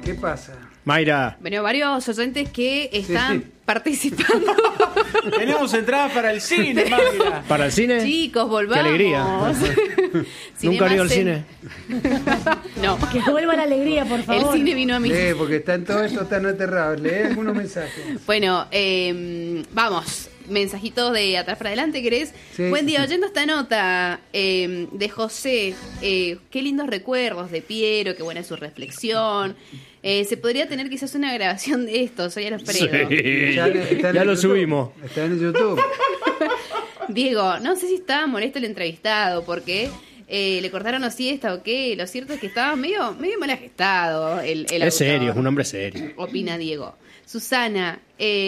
¿Qué pasa? Mayra. Bueno, varios oyentes que están participando. Tenemos entradas para el cine, Mayra. ¿Para el cine? Chicos, volvamos. Qué alegría. ¿Nunca he ido al cine? No. Que vuelva la alegría, por favor. El cine vino a mí. Porque están todo esto tan aterrado. Lee algunos mensajes. Bueno, vamos. Mensajitos de atrás para adelante, ¿querés? Sí. Buen día, oyendo esta nota de José. Qué lindos recuerdos de Piero, qué buena su reflexión. Se podría tener quizás una grabación de esto, soy Alfredo. Sí. Ya Ya lo YouTube. subimos. Está en YouTube. Diego, no sé si estaba molesto el entrevistado, porque le cortaron la siesta o qué. Lo cierto es que estaba medio mal gestado el Es autor. serio, es un hombre serio. Opina Diego. Susana,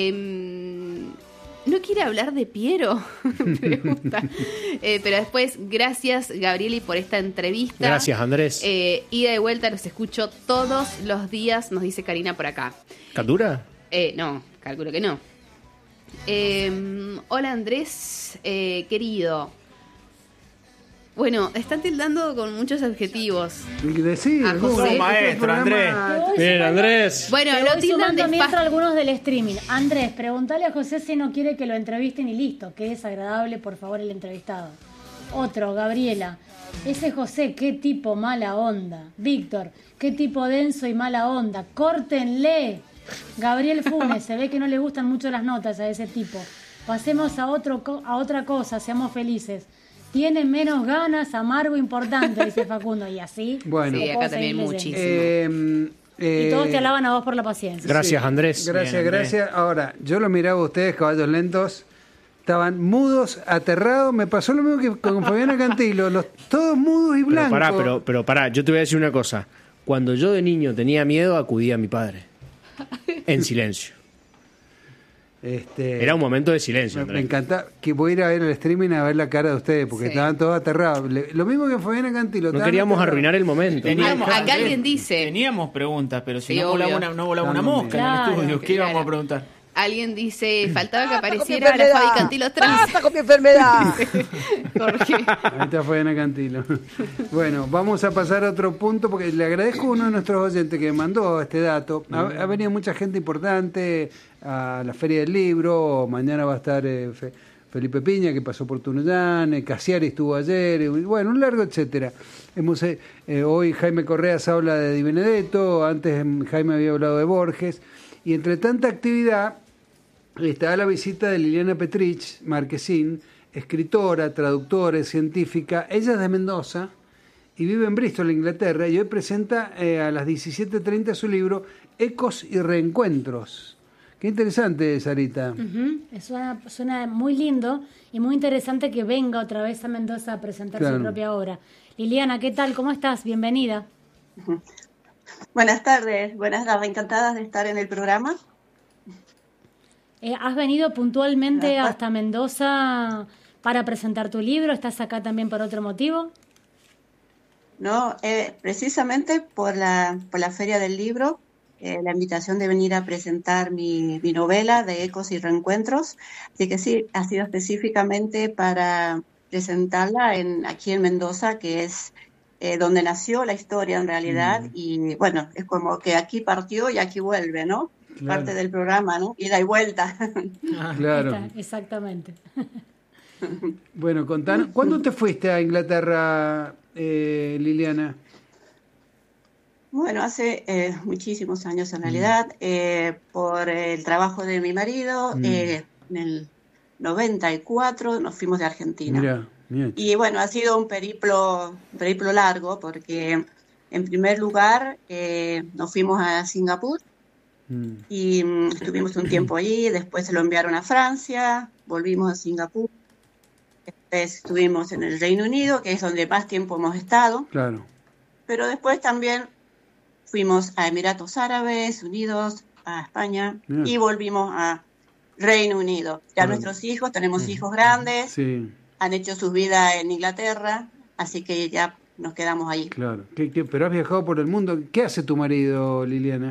¿no quiere hablar de Piero? Pregunta. Pero después, gracias Gabrieli por esta entrevista. Gracias, Andrés. Ida y vuelta, los escucho todos los días, nos dice Karina por acá. ¿Captura? No, calculo que no. Hola Andrés, querido. Bueno, están tildando con muchos adjetivos. Sí, Ah, José. Maestro, Andrés. Bien, Andrés. Bueno, Te lo voy tildan sumando de mientras algunos del streaming. Andrés, preguntale a José si no quiere que lo entrevisten y listo. Que es agradable, por favor, el entrevistado. Otro, Gabriela. Ese José, qué tipo mala onda. Víctor, qué tipo denso y mala onda. Córtenle. Gabriel Funes, se ve que no le gustan mucho las notas a ese tipo. Pasemos a otra cosa, seamos felices. Tiene menos ganas, amargo, importante, dice Facundo. Y así. Bueno. Sí, acá también muchísimo. Y todos te alaban a vos por la paciencia. Gracias, Andrés. Gracias, Bien, Andrés. gracias. Ahora, yo lo miraba a ustedes, caballos lentos. Estaban mudos, aterrados. Me pasó lo mismo que con Fabiana Cantilo. Todos mudos y blancos. Pero pará, yo te voy a decir una cosa. Cuando yo de niño tenía miedo, acudía a mi padre. En silencio. Era un momento de silencio, Me Andrés. encanta que voy a ir a ver el streaming a ver la cara de ustedes porque Sí. estaban todos aterrados. Lo mismo que Fabiana Cantilo. No estaban queríamos aterrados. arruinar el momento. Teníamos, Acá Andrés, alguien dice. Teníamos preguntas, pero si Sí, no volaba obvio. una mosca Claro. en el estudio, ¿qué Claro. íbamos a preguntar? Alguien dice, faltaba que Basta con mi apareciera la enfermedad. Fabi Cantilo trans. ¡Basta con mi enfermedad! Jorge. Ahí está Fabiana Cantilo. Bueno, vamos a pasar a otro punto porque le agradezco a uno de nuestros oyentes que me mandó este dato. Ha venido mucha gente importante a la Feria del Libro. Mañana va a estar Felipe Piña, que pasó por Tunuyán. Casiari estuvo ayer. Bueno, un largo etcétera. Hoy Jaime Correas habla de Di Benedetto. Antes Jaime había hablado de Borges. Y entre tanta actividad está la visita de Liliana Petrich Marquesín, escritora, traductora, científica. Ella es de Mendoza y vive en Bristol, Inglaterra, y hoy presenta a las 17:30 su libro Ecos y Reencuentros. Qué interesante, Sarita. Ujú. Suena muy lindo y muy interesante que venga otra vez a Mendoza a presentar Claro. su propia obra. Liliana, ¿qué tal? ¿Cómo estás? Bienvenida. Buenas tardes, encantadas de estar en el programa. ¿Has venido puntualmente hasta Mendoza para presentar tu libro? ¿Estás acá también por otro motivo? No, precisamente por la Feria del Libro, la invitación de venir a presentar mi novela de Ecos y Reencuentros. Así que sí, ha sido específicamente para presentarla aquí en Mendoza, que es donde nació la historia en realidad. Y bueno, es como que aquí partió y aquí vuelve, ¿no? Claro. Parte del programa, ¿no? Ida y vuelta. Claro. Exactamente. Bueno, contanos, ¿cuándo te fuiste a Inglaterra, Liliana? Bueno, hace muchísimos años en realidad, por el trabajo de mi marido, en el 94 nos fuimos de Argentina. Mira. Y bueno, ha sido un periplo largo porque en primer lugar nos fuimos a Singapur y estuvimos un tiempo allí, después se lo enviaron a Francia, volvimos a Singapur, después estuvimos en el Reino Unido, que es donde más tiempo hemos estado, Claro. pero después también fuimos a Emiratos Árabes Unidos, a España, Bien. y volvimos a Reino Unido. Ya Bueno. nuestros hijos, tenemos hijos grandes, Sí, han hecho sus vidas en Inglaterra, así que ya nos quedamos ahí. claro. Pero has viajado por el mundo. ¿Qué hace tu marido, Liliana?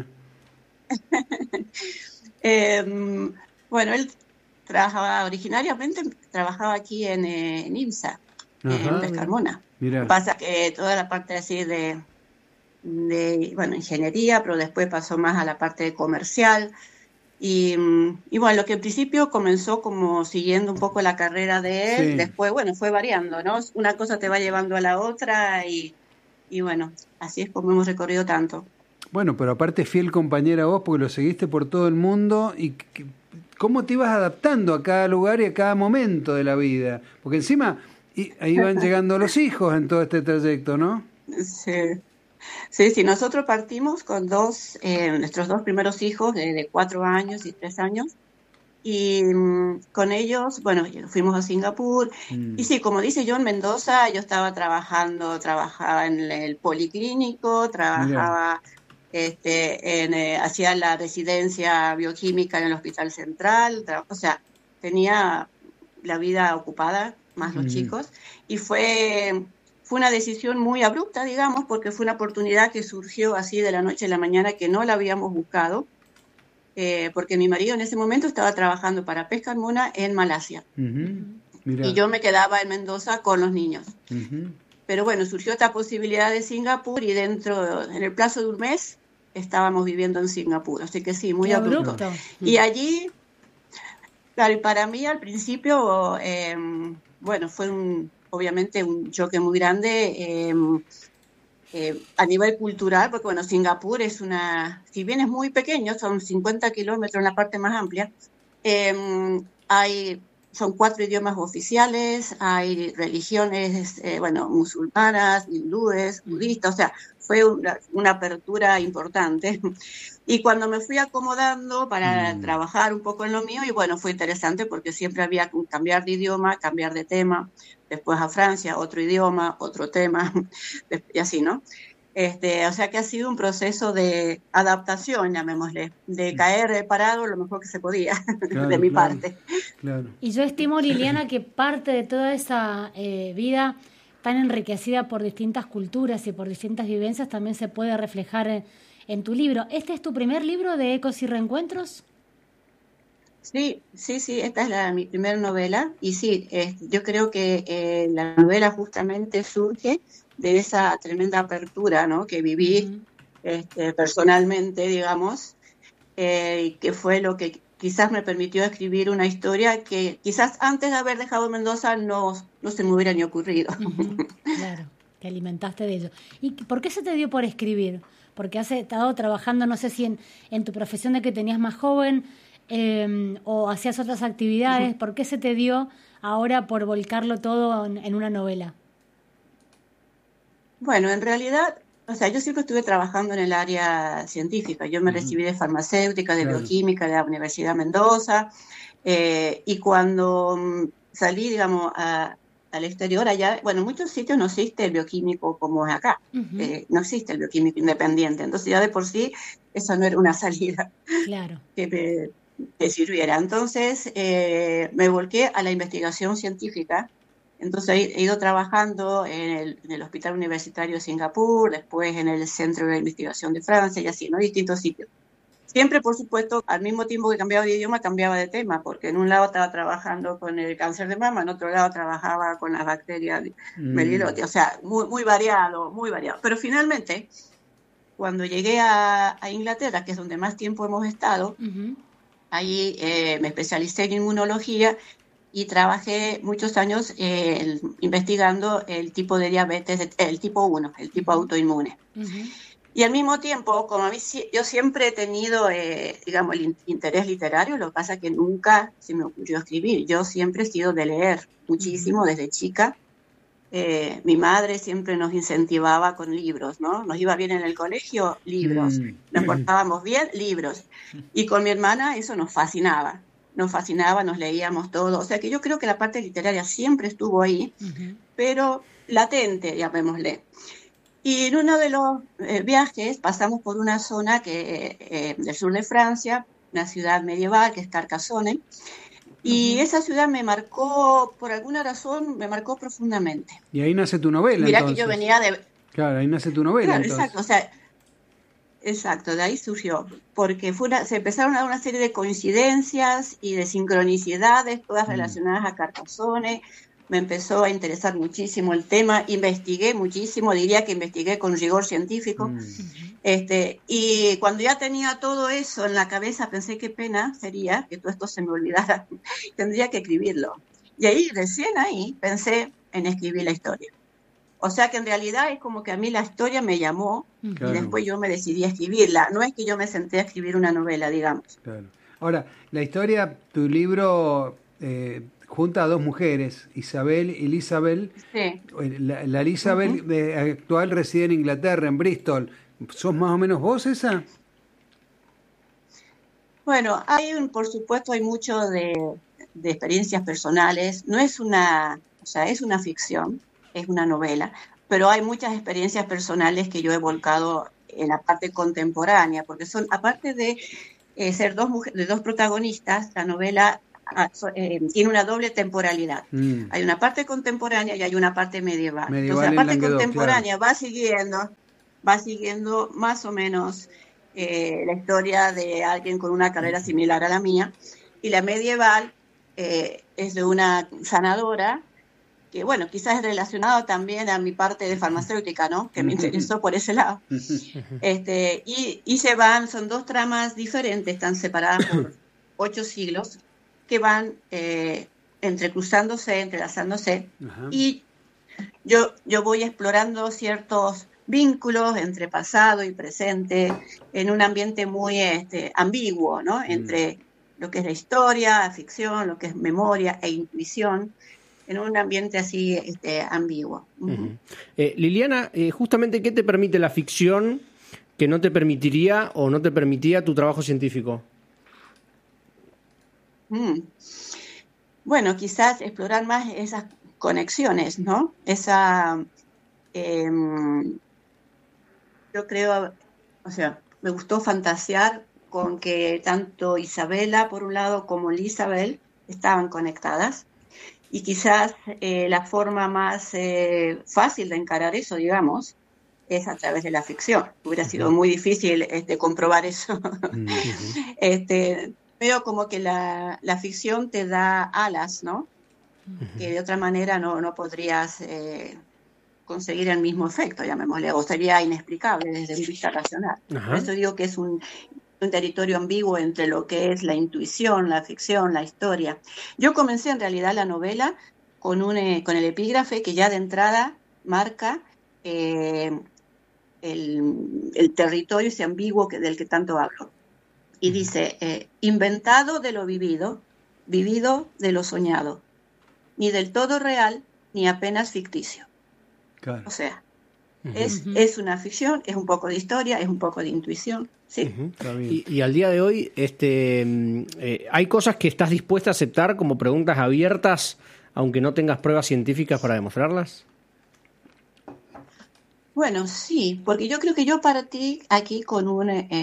Bueno, él originariamente trabajaba aquí en IMSA, en Ajá. Pescarmona. Lo Mira. que pasa que toda la parte así de bueno, ingeniería, pero después pasó más a la parte de comercial. Y bueno, lo que al principio comenzó como siguiendo un poco la carrera de él, Sí. después, bueno, fue variando, ¿no? Una cosa te va llevando a la otra y bueno, así es como hemos recorrido tanto. Bueno, pero aparte fiel compañera a vos porque lo seguiste por todo el mundo y cómo te ibas adaptando a cada lugar y a cada momento de la vida. Porque encima ahí van llegando los hijos en todo este trayecto, ¿no? Sí. Sí, nosotros partimos con nuestros dos primeros hijos de 4 años y 3 años, y con ellos, bueno, fuimos a Singapur, y sí, como dice yo, en Mendoza yo trabajaba en el policlínico, trabajaba, hacía la residencia bioquímica en el Hospital Central, o sea, tenía la vida ocupada, más los chicos, y fue una decisión muy abrupta, digamos, porque fue una oportunidad que surgió así de la noche a la mañana, que no la habíamos buscado, porque mi marido en ese momento estaba trabajando para Pesca Muna en Malasia. Mirá. Y yo me quedaba en Mendoza con los niños. Ujú. Pero bueno, surgió esta posibilidad de Singapur y en el plazo de un mes, estábamos viviendo en Singapur. Así que sí, muy Qué abrupto. abrupto. Y allí, claro, y para mí al principio, bueno, fue obviamente un choque muy grande a nivel cultural, porque bueno, Singapur si bien es muy pequeño, son 50 kilómetros en la parte más amplia, son 4 idiomas oficiales, hay religiones, bueno, musulmanas, hindúes, budistas, o sea, fue una apertura importante. Y cuando me fui acomodando para trabajar un poco en lo mío, y bueno, fue interesante porque siempre había que cambiar de idioma, cambiar de tema, después a Francia, otro idioma, otro tema, y así, ¿no? O sea que ha sido un proceso de adaptación, llamémosle, de caer parado lo mejor que se podía, Claro, de mi claro, parte. Claro. Y yo estimo, Liliana, que parte de toda esa vida tan enriquecida por distintas culturas y por distintas vivencias también se puede reflejar en tu libro. ¿Este es tu primer libro de Ecos y Reencuentros? Sí, esta es mi primera novela, y sí, yo creo que la novela justamente surge de esa tremenda apertura, ¿no?, que viví personalmente, digamos, que fue lo que quizás me permitió escribir una historia que quizás antes de haber dejado Mendoza no se me hubiera ni ocurrido. Claro, te alimentaste de ello. ¿Y por qué se te dio por escribir? Porque has estado trabajando, no sé si en tu profesión de que tenías más joven o hacías otras actividades. ¿Por qué se te dio ahora por volcarlo todo en una novela? Bueno, en realidad, o sea, yo siempre estuve trabajando en el área científica. Yo me recibí de farmacéutica, de bioquímica de la Universidad de Mendoza, y cuando salí, digamos, al exterior, allá, bueno, en muchos sitios no existe el bioquímico como es acá, no existe el bioquímico independiente, entonces ya de por sí eso no era una salida Claro. que me sirviera. Entonces me volqué a la investigación científica. Entonces he ido trabajando en el Hospital Universitario de Singapur, después en el Centro de Investigación de Francia y así, ¿no? Distintos sitios. Siempre, por supuesto, al mismo tiempo que cambiaba de idioma, cambiaba de tema, porque en un lado estaba trabajando con el cáncer de mama, en otro lado trabajaba con las bacterias Melilotia, o sea, muy variado, muy variado. Pero finalmente, cuando llegué a Inglaterra, que es donde más tiempo hemos estado, ahí me especialicé en inmunología y trabajé muchos años investigando el tipo de diabetes, el tipo 1, el tipo autoinmune. Y al mismo tiempo, como a mí, yo siempre he tenido, digamos, el interés literario, lo que pasa es que nunca se me ocurrió escribir. Yo siempre he sido de leer muchísimo desde chica. Mi madre siempre nos incentivaba con libros, ¿no? Nos iba bien en el colegio, libros. Nos portábamos bien, libros. Y con mi hermana eso nos fascinaba, nos leíamos todo. O sea que yo creo que la parte literaria siempre estuvo ahí, pero latente, llamémosle. Y en uno de los viajes pasamos por una zona del sur de Francia, una ciudad medieval que es Carcassonne, y esa ciudad me marcó, por alguna razón, me marcó profundamente. Y ahí nace tu novela, Mirá entonces. que yo venía de... Claro, ahí nace tu novela, Claro, entonces. exacto, o sea, exacto, de ahí surgió, porque se empezaron a dar una serie de coincidencias y de sincronicidades, todas relacionadas a Carcassonne, me empezó a interesar muchísimo el tema, investigué muchísimo, diría que investigué con rigor científico. Y cuando ya tenía todo eso en la cabeza, pensé qué pena sería que todo esto se me olvidara, tendría que escribirlo. Y ahí, recién ahí, pensé en escribir la historia. O sea que en realidad es como que a mí la historia me llamó y después yo me decidí a escribirla. No es que yo me senté a escribir una novela, digamos. Claro. Ahora, la historia, tu libro junta a dos mujeres, Isabel y Elizabeth. Sí. La Elizabeth actual reside en Inglaterra, en Bristol. ¿Sos más o menos vos esa? Bueno, por supuesto, hay mucho de experiencias personales. No es es una ficción, es una novela, pero hay muchas experiencias personales que yo he volcado en la parte contemporánea, porque son, aparte de ser dos protagonistas, la novela tiene una doble temporalidad. Hay una parte contemporánea y hay una parte medieval. Entonces, la parte contemporánea va siguiendo más o menos la historia de alguien con una carrera similar a la mía, y la medieval es de una sanadora que, bueno, quizás es relacionado también a mi parte de farmacéutica, ¿no? Que me interesó por ese lado. Y son dos tramas diferentes, están separadas por 8 siglos, que van entrecruzándose, entrelazándose, y yo voy explorando ciertos vínculos entre pasado y presente en un ambiente muy ambiguo, ¿no? Entre lo que es la historia, la ficción, lo que es memoria e intuición, en un ambiente así ambiguo. Liliana, justamente, ¿qué te permite la ficción que no te permitiría o no te permitía tu trabajo científico? Bueno, quizás explorar más esas conexiones, ¿no? Yo creo, me gustó fantasear con que tanto Isabela, por un lado, como Elizabeth estaban conectadas. Y quizás la forma más fácil de encarar eso, digamos, es a través de la ficción. Hubiera sido muy difícil comprobar eso. Veo como que la ficción te da alas, ¿no? Que de otra manera no podrías conseguir el mismo efecto, llamémosle, o sería inexplicable desde el vista racional. Por eso digo que es un territorio ambiguo entre lo que es la intuición, la ficción, la historia. Yo comencé en realidad la novela con el epígrafe que ya de entrada marca el territorio ese ambiguo del que tanto hablo. Y dice, inventado de lo vivido, vivido de lo soñado, ni del todo real, ni apenas ficticio. Claro. O sea, es una ficción, es un poco de historia, es un poco de intuición. Sí. Y al día de hoy, ¿hay cosas que estás dispuesta a aceptar como preguntas abiertas, aunque no tengas pruebas científicas para demostrarlas? Bueno, sí, porque yo creo que yo partí aquí con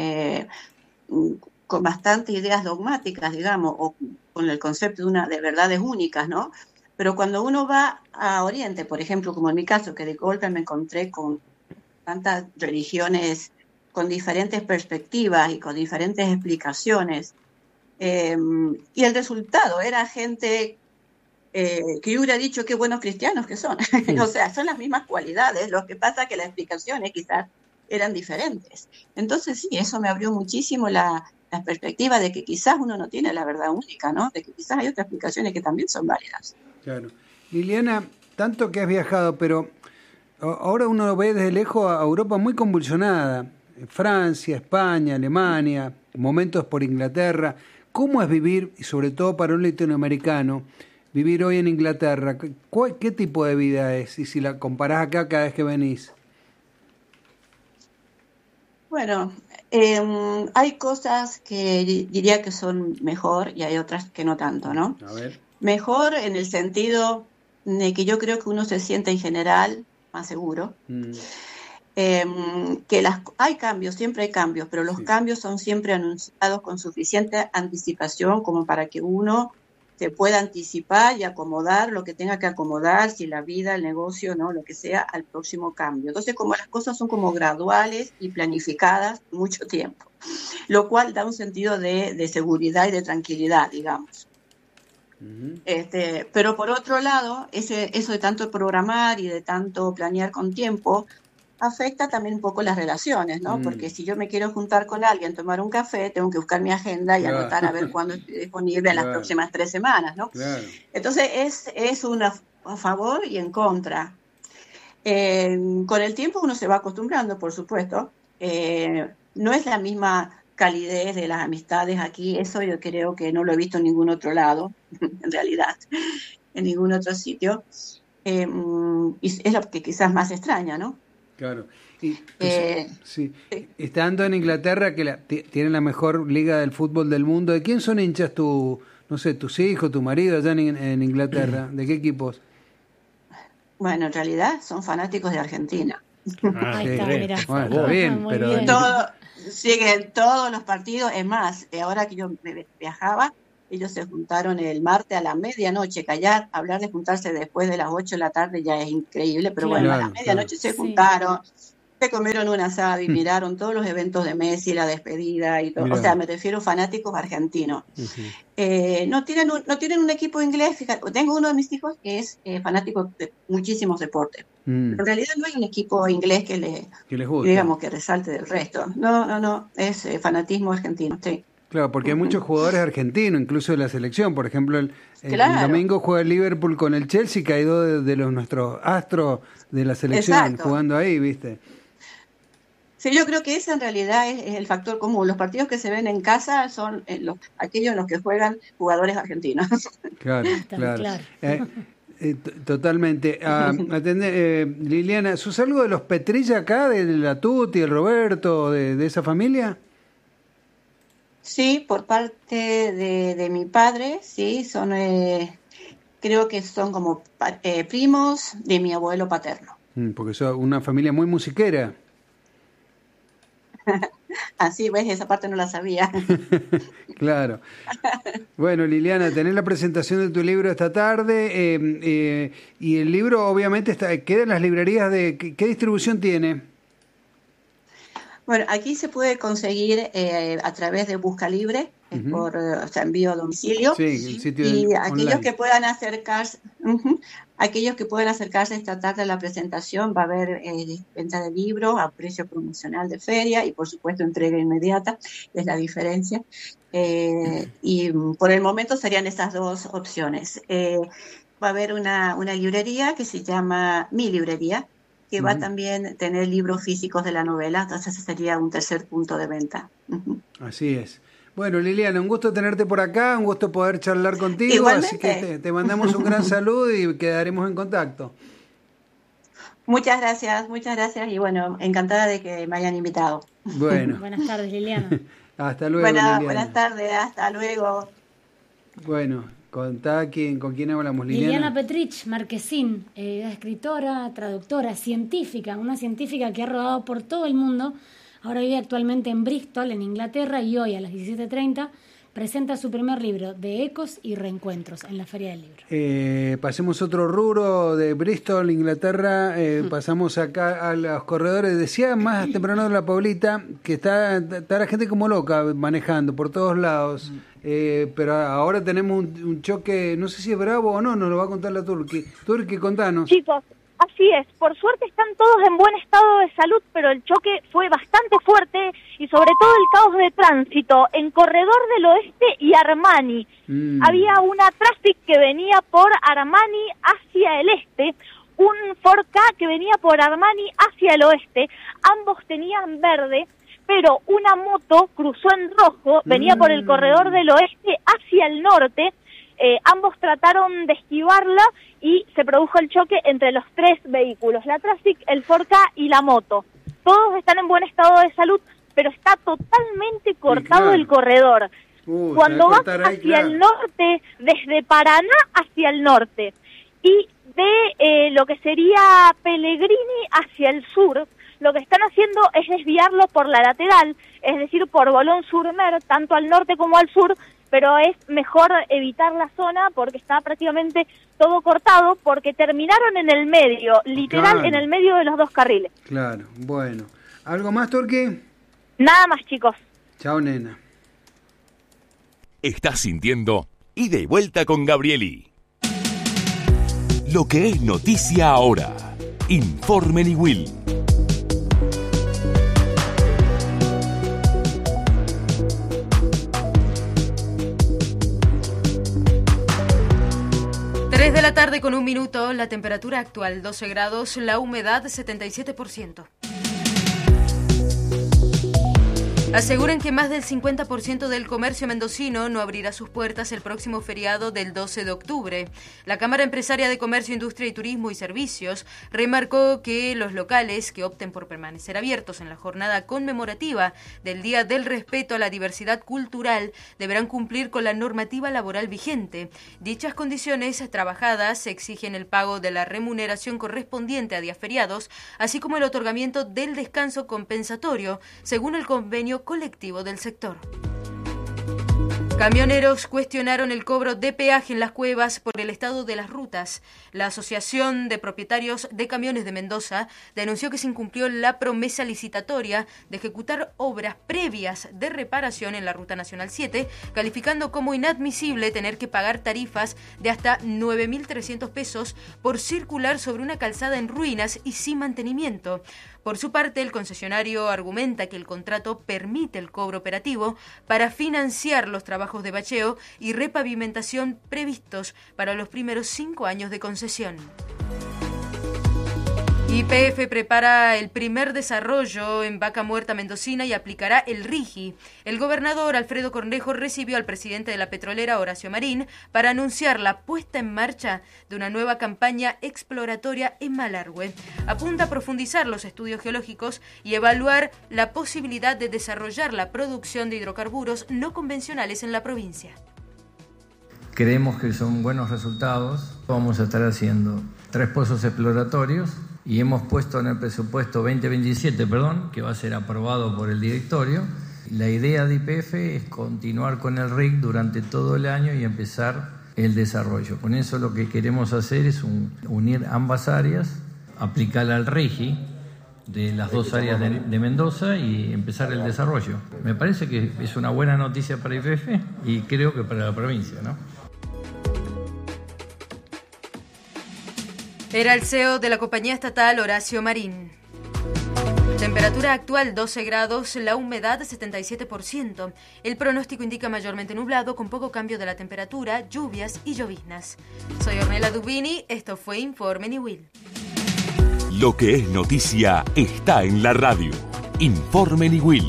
bastantes ideas dogmáticas, digamos, o con el concepto de verdades únicas, ¿no? Pero cuando uno va a Oriente, por ejemplo, como en mi caso, que de golpe me encontré con tantas religiones con diferentes perspectivas y con diferentes explicaciones, y el resultado era gente que yo hubiera dicho qué buenos cristianos que son. O sea, son las mismas cualidades, lo que pasa que las explicaciones quizás eran diferentes. Entonces sí, eso me abrió muchísimo la perspectiva de que quizás uno no tiene la verdad única, ¿no? De que quizás hay otras explicaciones que también son válidas. Claro. Liliana, tanto que has viajado, pero ahora uno ve desde lejos a Europa muy convulsionada. Francia, España, Alemania, momentos por Inglaterra. ¿Cómo es vivir, y sobre todo para un latinoamericano, vivir hoy en Inglaterra? ¿Qué tipo de vida es? Y si la comparás acá cada vez que venís. Bueno, hay cosas que diría que son mejor y hay otras que no tanto, ¿no? A ver. Mejor en el sentido de que yo creo que uno se siente en general más seguro. Que hay cambios, siempre hay cambios, pero los cambios son siempre anunciados con suficiente anticipación como para que uno se pueda anticipar y acomodar lo que tenga que acomodar, si la vida, el negocio, no, lo que sea, al próximo cambio. Entonces, como las cosas son como graduales y planificadas mucho tiempo, lo cual da un sentido de seguridad y de tranquilidad, digamos. Pero por otro lado, eso de tanto programar y de tanto planear con tiempo afecta también un poco las relaciones, ¿no? Porque si yo me quiero juntar con alguien, tomar un café, tengo que buscar mi agenda y anotar a ver cuándo estoy disponible en las próximas 3 semanas, ¿no? Claro. Entonces es una a favor y en contra. Con el tiempo uno se va acostumbrando, por supuesto. No es la misma calidez de las amistades aquí, eso yo creo que no lo he visto en ningún otro lado, en realidad, en ningún otro sitio. Y es lo que quizás más extraña, ¿no? Claro. Y, sí. Estando en Inglaterra, que tienen la mejor liga del fútbol del mundo, ¿de quién son hinchas tus hijos, tu marido allá en Inglaterra? ¿De qué equipos? Bueno, en realidad son fanáticos de Argentina. Ahí está, mirá. Bueno, está bien, Muy pero... bien. Siguen todos los partidos. Es más, ahora que yo viajaba, ellos se juntaron el martes a la medianoche, hablar de juntarse después de las 8 de la tarde ya es increíble, pero bueno, a la medianoche se juntaron, se comieron un asado y miraron todos los eventos de Messi, la despedida y todo. O sea, me refiero a fanáticos argentinos. No tienen un equipo inglés, fíjate, tengo uno de mis hijos que es fanático de muchísimos deportes. En realidad no hay un equipo inglés que les guste, digamos, que resalte del resto. No, es fanatismo argentino, sí. Claro, porque hay muchos jugadores argentinos, incluso de la selección. Por ejemplo, el domingo juega el Liverpool con el Chelsea, que hay dos de nuestros astros de la selección jugando ahí, ¿viste? Sí, yo creo que ese en realidad es el factor común. Los partidos que se ven en casa son aquellos en los que juegan jugadores argentinos. Claro. Totalmente. Liliana, ¿sos algo de los Petrilla acá, de la Tuti, el Roberto, de esa familia? Sí, por parte de mi padre, sí, creo que son como primos de mi abuelo paterno. Porque son una familia muy musiquera. Así, ves, esa parte no la sabía. Claro. Bueno, Liliana, tenés la presentación de tu libro esta tarde y el libro obviamente queda en las librerías ¿qué distribución tiene? Bueno, aquí se puede conseguir a través de Busca Libre, por envío a domicilio. Sí, el sitio y aquellos online. que puedan acercarse esta tarde a la presentación, va a haber venta de libros a precio promocional de feria y por supuesto entrega inmediata, es la diferencia. Y por el momento serían esas dos opciones. Va a haber una librería que se llama Mi Librería, que va también a tener libros físicos de la novela, entonces ese sería un tercer punto de venta. Así es. Bueno, Liliana, un gusto tenerte por acá, un gusto poder charlar contigo. Igualmente. Así que te mandamos un gran saludo y quedaremos en contacto. Muchas gracias y bueno, encantada de que me hayan invitado. Bueno. Buenas tardes, Liliana. Hasta luego, Liliana. Buenas tardes, hasta luego. Bueno, contá con quién hablamos, Liliana. Liliana Petrich, Marquesín, escritora, traductora, científica, una científica que ha rodado por todo el mundo. Ahora vive actualmente en Bristol, en Inglaterra, y hoy a las 17:30 presenta su primer libro, De Ecos y Reencuentros, en la Feria del Libro. Pasemos otro rubro de Bristol, Inglaterra, pasamos acá a los corredores. Decía más temprano la Paulita que está la gente como loca manejando por todos lados, pero ahora tenemos un choque, no sé si es bravo o no, nos lo va a contar la Turki. Turki, contanos. Chicos, así es, por suerte están todos en buen estado de salud, pero el choque fue bastante fuerte y sobre todo el caos de tránsito en Corredor del Oeste y Armani. Había una Traffic que venía por Armani hacia el este, un Ford Ka que venía por Armani hacia el oeste, ambos tenían verde, pero una moto cruzó en rojo, venía por el Corredor del Oeste hacia el norte. Ambos trataron de esquivarla y se produjo el choque entre los tres vehículos, la Traffic, el Ford Ka y la moto. Todos están en buen estado de salud, pero está totalmente cortado el corredor. Cuando vas hacia el norte, desde Paraná hacia el norte, y de lo que sería Pellegrini hacia el sur, lo que están haciendo es desviarlo por la lateral, es decir, por Boulogne-sur-Mer, tanto al norte como al sur, pero es mejor evitar la zona porque está prácticamente todo cortado, porque terminaron en el medio, literal, en el medio de los dos carriles. Claro, bueno. ¿Algo más, Turki? Nada más, chicos. Chao, nena. Estás sintiendo Ida y vuelta con Gabrieli. Lo que es noticia ahora. Informe Ni Will. De la tarde con 1 minuto, la temperatura actual 12 grados, la humedad 77%. Aseguran que más del 50% del comercio mendocino no abrirá sus puertas el próximo feriado del 12 de octubre. La Cámara Empresaria de Comercio, Industria y Turismo y Servicios remarcó que los locales que opten por permanecer abiertos en la jornada conmemorativa del Día del Respeto a la Diversidad Cultural deberán cumplir con la normativa laboral vigente. Dichas condiciones trabajadas exigen el pago de la remuneración correspondiente a días feriados, así como el otorgamiento del descanso compensatorio, según el convenio colectivo del sector. Camioneros cuestionaron el cobro de peaje en las cuevas por el estado de las rutas. La Asociación de Propietarios de Camiones de Mendoza denunció que se incumplió la promesa licitatoria de ejecutar obras previas de reparación en la Ruta Nacional 7, calificando como inadmisible tener que pagar tarifas de hasta 9.300 pesos por circular sobre una calzada en ruinas y sin mantenimiento. Por su parte, el concesionario argumenta que el contrato permite el cobro operativo para financiar los trabajos de bacheo y repavimentación previstos para los primeros 5 años de concesión. YPF prepara el primer desarrollo en Vaca Muerta mendocina y aplicará el RIGI. El gobernador Alfredo Cornejo recibió al presidente de la petrolera, Horacio Marín, para anunciar la puesta en marcha de una nueva campaña exploratoria en Malargüe. Apunta a profundizar los estudios geológicos y evaluar la posibilidad de desarrollar la producción de hidrocarburos no convencionales en la provincia. Creemos que son buenos resultados. Vamos a estar haciendo 3 pozos exploratorios y hemos puesto en el presupuesto 2027, que va a ser aprobado por el directorio. La idea de YPF es continuar con el RIG durante todo el año y empezar el desarrollo. Con eso lo que queremos hacer es unir ambas áreas, aplicar al RIGI de las 2 áreas de Mendoza y empezar el desarrollo. Me parece que es una buena noticia para YPF y creo que para la provincia, ¿no? Era el CEO de la compañía estatal, Horacio Marín. Temperatura actual 12 grados, la humedad 77%. El pronóstico indica mayormente nublado con poco cambio de la temperatura, lluvias y lloviznas. Soy Ornella Dubini, esto fue Informe Ni Will. Lo que es noticia está en la radio. Informe Ni Will.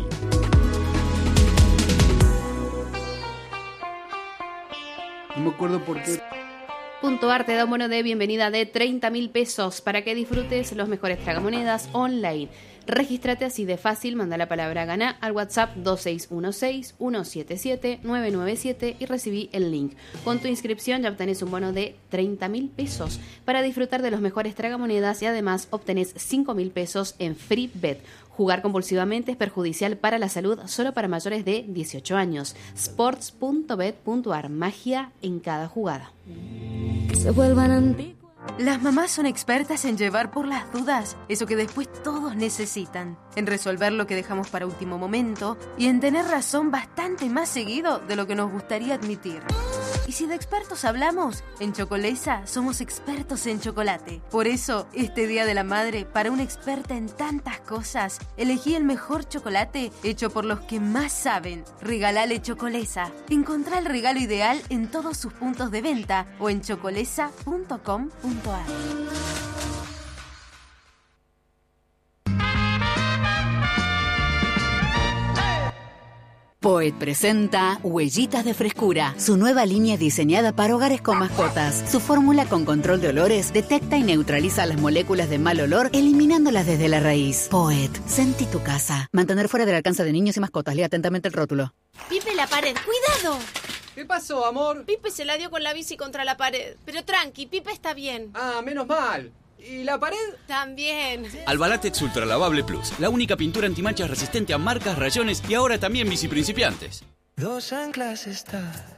No me acuerdo por qué. Puntoar te da un bono de bienvenida de 30.000 pesos para que disfrutes los mejores tragamonedas online. Regístrate así de fácil, manda la palabra GANA al WhatsApp 2616-177-997 y recibí el link. Con tu inscripción ya obtenés un bono de 30.000 pesos para disfrutar de los mejores tragamonedas y además obtenés 5.000 pesos en Free Bet. Jugar compulsivamente es perjudicial para la salud solo para mayores de 18 años. Sports.bet.ar, magia en cada jugada. Que se vuelvan antiguas. Las mamás son expertas en llevar por las dudas eso que después todos necesitan, en resolver lo que dejamos para último momento y en tener razón bastante más seguido de lo que nos gustaría admitir. Y si de expertos hablamos, en Chocolesa somos expertos en chocolate. Por eso, este Día de la Madre, para una experta en tantas cosas, elegí el mejor chocolate hecho por los que más saben. Regalale Chocolesa. Encontrá el regalo ideal en todos sus puntos de venta o en chocolesa.com.ar. Poet presenta Huellitas de Frescura, su nueva línea diseñada para hogares con mascotas. Su fórmula con control de olores detecta y neutraliza las moléculas de mal olor, eliminándolas desde la raíz. Poet, sentí tu casa. Mantener fuera del alcance de niños y mascotas. Lea atentamente el rótulo. Pipe, la pared, cuidado. ¿Qué pasó, amor? Pipe se la dio con la bici contra la pared. Pero tranqui, Pipe está bien. Ah, menos mal. ¿Y la pared? También. Albalatex Ultra Lavable Plus, la única pintura antimanchas resistente a marcas, rayones y ahora también biciprincipiantes. Dos anclas está